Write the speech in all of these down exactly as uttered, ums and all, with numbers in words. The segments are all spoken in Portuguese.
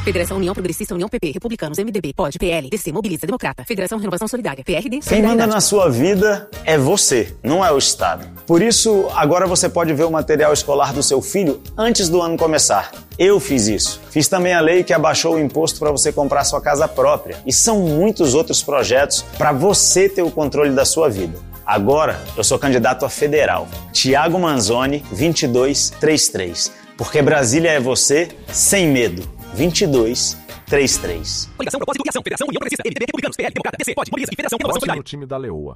Federação União Progressista, União P P, Republicanos, M D B, P O D, P L, D C, Mobiliza, Democrata, Federação Renovação Solidária, P R D, Quem manda na sua vida é você, não é o Estado. Por isso, agora você pode ver o material escolar do seu filho antes do ano começar. Eu fiz isso. Fiz também a lei que abaixou o imposto para você comprar sua casa própria. E são muitos outros projetos para você ter o controle da sua vida. Agora, eu sou candidato a federal. Thiago Manzoni, vinte e dois trinta e três. Porque Brasília é você, sem medo. vinte e dois trinta e três. Coligação, propósito e ação. Federação União Progressista, M D B, Republicanos, P L, Democrata, D C, P O D, Mobiliza e Federação Renovação Solidária. No time da Leoa.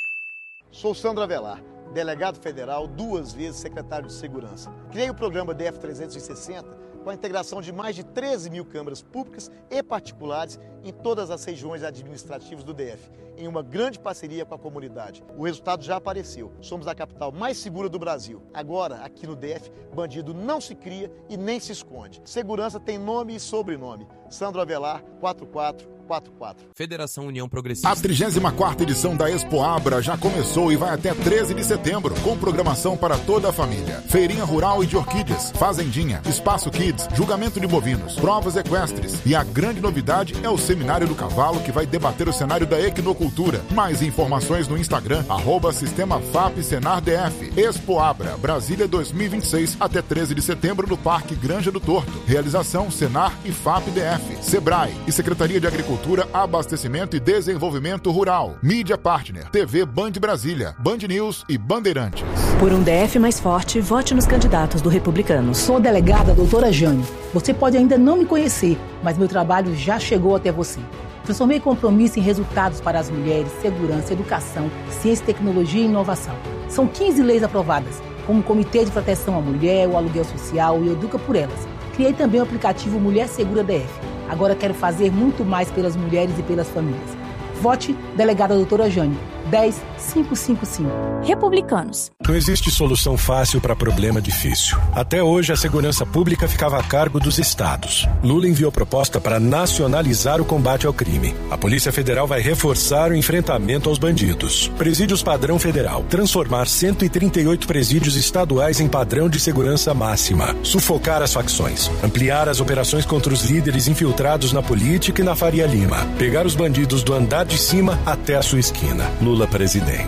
Sou Sandro Avelar, delegado federal, duas vezes secretário de Segurança. Criei o programa D F trezentos e sessenta com a integração de mais de treze mil câmaras públicas e particulares em todas as regiões administrativas do D F, em uma grande parceria com a comunidade. O resultado já apareceu. Somos a capital mais segura do Brasil. Agora, aqui no D F, bandido não se cria e nem se esconde. Segurança tem nome e sobrenome. Sandro Avelar, quatro quatro quatro quatro. Federação União Progressista. A trigésima quarta edição da Expo Abra já começou e vai até treze de setembro, com programação para toda a família. Feirinha rural e de orquídeas, fazendinha, espaço kids, julgamento de bovinos, provas equestres e a grande novidade é o Seminário do Cavalo, que vai debater o cenário da equinocultura. Mais informações no Instagram, arroba Sistema F A P Senar D F. Expo Abra, Brasília dois mil e vinte e seis, até treze de setembro no Parque Granja do Torto. Realização Senar e F A P D F, Sebrae e Secretaria de Agricultura, Abastecimento e Desenvolvimento Rural. Mídia Partner, T V Band Brasília, Band News e Bandeirantes. Por um D F mais forte, vote nos candidatos do Republicanos. Sou a delegada doutora Jane. Você pode ainda não me conhecer, mas meu trabalho já chegou até você. Transformei compromisso em resultados para as mulheres, segurança, educação, ciência, tecnologia e inovação. São quinze leis aprovadas, como o Comitê de Proteção à Mulher, o Aluguel Social e Educa por Elas. Criei também o aplicativo Mulher Segura D F. Agora quero fazer muito mais pelas mulheres e pelas famílias. Vote delegada doutora Jane, dez mil quinhentos e cinquenta e cinco. Republicanos. Não existe solução fácil para problema difícil. Até hoje, a segurança pública ficava a cargo dos estados. Lula enviou proposta para nacionalizar o combate ao crime. A Polícia Federal vai reforçar o enfrentamento aos bandidos. Presídios padrão federal. Transformar cento e trinta e oito presídios estaduais em padrão de segurança máxima. Sufocar as facções. Ampliar as operações contra os líderes infiltrados na política e na Faria Lima. Pegar os bandidos do andar de cima até a sua esquina. Lula presidente.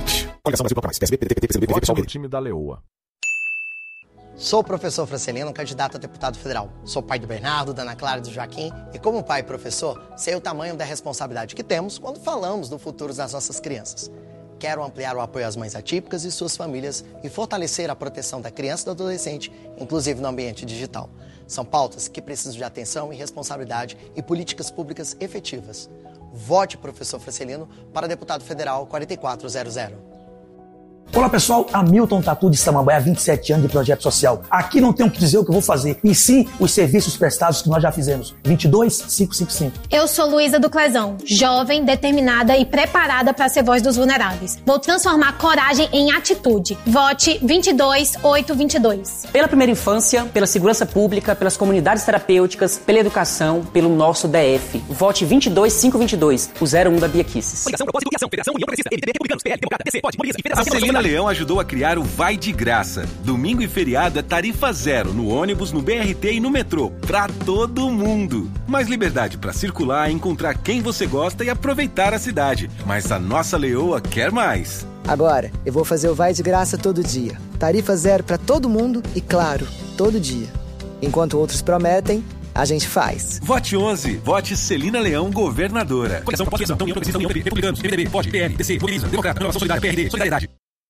Vote no time da Leoa. Sou o professor Francelino, candidato a deputado federal. Sou pai do Bernardo, da Ana Clara e do Joaquim. E como pai e professor, sei o tamanho da responsabilidade que temos quando falamos do futuro das nossas crianças. Quero ampliar o apoio às mães atípicas e suas famílias e fortalecer a proteção da criança e do adolescente, inclusive no ambiente digital. São pautas que precisam de atenção e responsabilidade e políticas públicas efetivas. Vote professor Francelino para deputado federal quatro quatro zero zero. Olá pessoal, Hamilton Tatu de Samambaia, vinte e sete anos de projeto social. Aqui não tenho o que dizer o que eu vou fazer, e sim os serviços prestados que nós já fizemos. vinte e dois mil quinhentos e cinquenta e cinco. Eu sou Luísa do Clezão, jovem, determinada e preparada para ser voz dos vulneráveis. Vou transformar coragem em atitude. Vote vinte e dois mil oitocentos e vinte e dois. Pela primeira infância, pela segurança pública, pelas comunidades terapêuticas, pela educação, pelo nosso D F. Vote vinte e dois mil quinhentos e vinte e dois, o zero um da Bia Kisses. Coligação, propósito e ação. Federação União Progressista, M D B, Republicanos, P L, Democrata, D C, P O D, Mobiliza e Federação Renovação Leão ajudou a criar o Vai de Graça. Domingo e feriado é tarifa zero no ônibus, no B R T e no metrô. Pra todo mundo. Mais liberdade pra circular, encontrar quem você gosta e aproveitar a cidade. Mas a nossa Leoa quer mais. Agora, eu vou fazer o Vai de Graça todo dia. Tarifa zero pra todo mundo e, claro, todo dia. Enquanto outros prometem, a gente faz. Vote onze. Vote Celina Leão, governadora. Coligação, propósito e ação. União Progressista, União P P, Republicanos, M D B, P O D, P L, D C, Mobiliza, Democrata, Renovação Solidária, P R D, Solidariedade.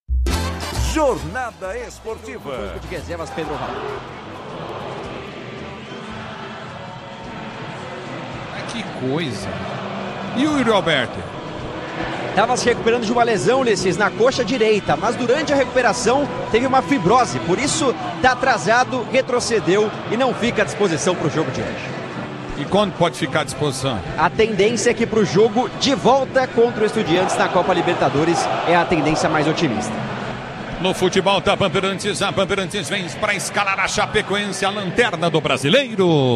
Jornada Esportiva. De reservas, Pedro Raul. Que coisa. E o Yuri Alberto? Estava se recuperando de uma lesão, Ulisses, na coxa direita, mas durante a recuperação teve uma fibrose, por isso está atrasado, retrocedeu e não fica à disposição para o jogo de hoje. E quando pode ficar à disposição? A tendência é que para o jogo de volta contra o Estudiantes na Copa Libertadores é a tendência mais otimista. No futebol da Bandeirantes, a Bandeirantes vem para escalar a Chapecoense, a lanterna do brasileiro.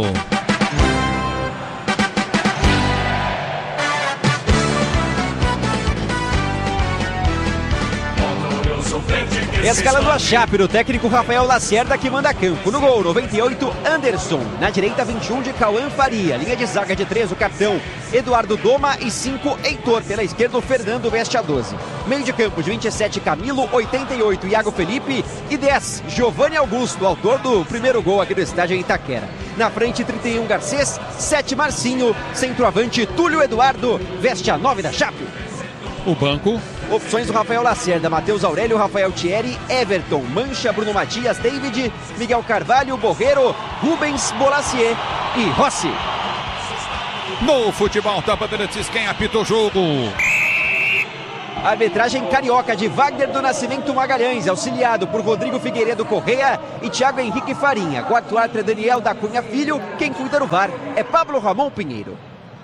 Escalando a Chape, o técnico Rafael Lacerda que manda campo. No gol, noventa e oito, Anderson. Na direita, vinte e um de Cauã Faria. Linha de zaga de três, o capitão Eduardo Doma. E cinco, Heitor. Pela esquerda, o Fernando veste a doze. Meio de campo, de vinte e sete, Camilo. oitenta e oito, Iago Felipe. E dez, Giovanni Augusto, autor do primeiro gol aqui do estádio em Itaquera. Na frente, trinta e um, Garcês. sete, Marcinho. Centroavante, Túlio Eduardo. Veste a nove da Chape. O banco. Opções do Rafael Lacerda, Matheus Aurélio, Rafael Thierry, Everton, Mancha, Bruno Matias, David, Miguel Carvalho, Borreiro, Rubens, Bolacier e Rossi. No futebol da Bandeirantes, quem apita o jogo? Arbitragem carioca de Wagner do Nascimento Magalhães, auxiliado por Rodrigo Figueiredo Correia e Thiago Henrique Farinha. Quarto árbitro é Daniel da Cunha Filho, quem cuida do V A R é Pablo Ramon Pinheiro.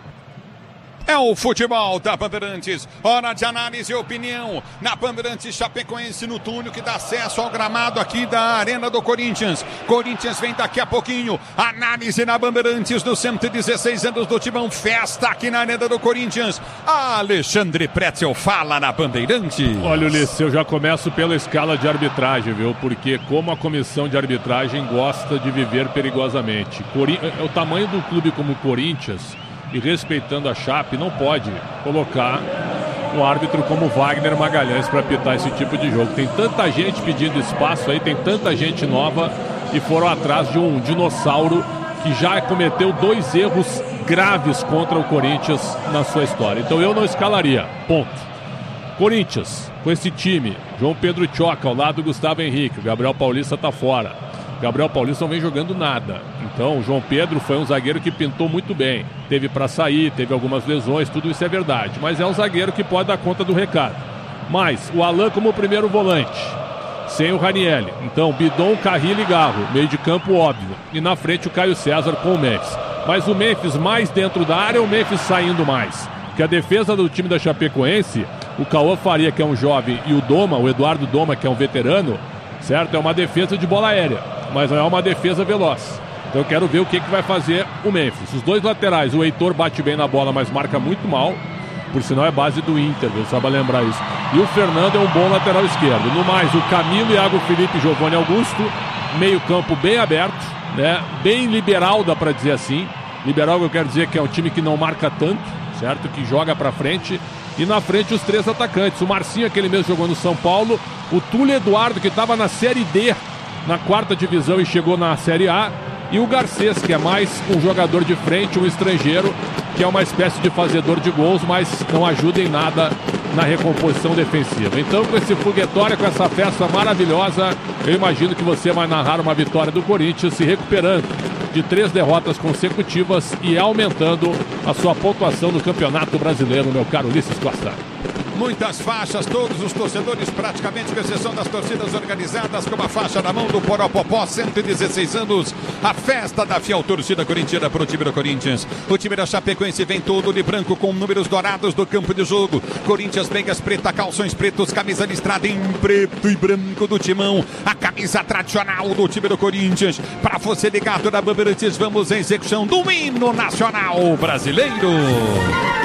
É o futebol da Bandeirantes, hora de análise e opinião na Bandeirantes Chapecoense, no túnel que dá acesso ao gramado aqui da Arena do Corinthians. Corinthians vem daqui a pouquinho, análise na Bandeirantes nos cento e dezesseis anos do Timão, festa aqui na Arena do Corinthians. Alexandre Pretzel fala na Bandeirantes. Olha, Ulisses, eu já começo pela escala de arbitragem, viu? Porque como a comissão de arbitragem gosta de viver perigosamente. Cori... É o tamanho do clube como o Corinthians, e respeitando a Chape, não pode colocar um árbitro como Wagner Magalhães para apitar esse tipo de jogo. Tem tanta gente pedindo espaço aí, tem tanta gente nova, e foram atrás de um dinossauro que já cometeu dois erros graves contra o Corinthians na sua história. Então eu não escalaria, ponto. Corinthians, com esse time, João Pedro Tchoca ao lado do Gustavo Henrique, o Gabriel Paulista está fora. Gabriel Paulista não vem jogando nada. Então o João Pedro foi um zagueiro que pintou muito bem. Teve para sair, teve algumas lesões, tudo isso é verdade. Mas é um zagueiro que pode dar conta do recado. Mas o Alan como primeiro volante, sem o Ranielli. Então Bidon, Carrilho e Garro, meio de campo óbvio. E na frente o Caio César com o Memphis. Mas o Memphis mais dentro da área ou o Memphis saindo mais? Porque a defesa do time da Chapecoense, o Cauã Faria, que é um jovem, e o Doma, o Eduardo Doma, que é um veterano, certo? É uma defesa de bola aérea, mas não é uma defesa veloz. Então eu quero ver o que, que vai fazer o Memphis. Os dois laterais, o Heitor bate bem na bola, mas marca muito mal. Por sinal é base do Inter, viu? Só para lembrar isso. E o Fernando é um bom lateral esquerdo. No mais, o Camilo, Iago Felipe e Giovanni Augusto. Meio campo bem aberto, né? Bem liberal, dá para dizer assim. Liberal eu quero dizer que é um time que não marca tanto, certo? Que joga para frente. E na frente os três atacantes. O Marcinho, aquele mesmo jogou no São Paulo. O Túlio Eduardo, que estava na Série D, na quarta divisão e chegou na Série A. E o Garcês, que é mais um jogador de frente, um estrangeiro, que é uma espécie de fazedor de gols, mas não ajuda em nada na recomposição defensiva. Então, com esse foguetório, com essa festa maravilhosa, eu imagino que você vai narrar uma vitória do Corinthians se recuperando de três derrotas consecutivas e aumentando a sua pontuação no Campeonato Brasileiro, meu caro Ulisses Costa. Muitas faixas, todos os torcedores, praticamente com exceção das torcidas organizadas, com uma faixa na mão do Poropopó, cento e dezesseis anos, a festa da fiel torcida corintiana para o time do Corinthians. O time da Chapecoense vem todo de branco com números dourados do campo de jogo. Corinthians, meias preta, calções pretos, camisa listrada em preto e branco do Timão, a camisa tradicional do time do Corinthians. Para você ligado na Bandeirantes, vamos à execução do hino nacional brasileiro.